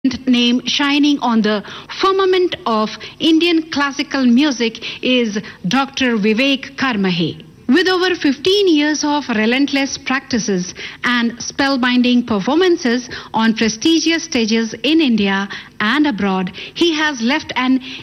name shining on the firmament of Indian classical music is Dr. Vivek Karmahe. With over 15 years of relentless practices and spellbinding performances on prestigious stages in India and abroad, he has left an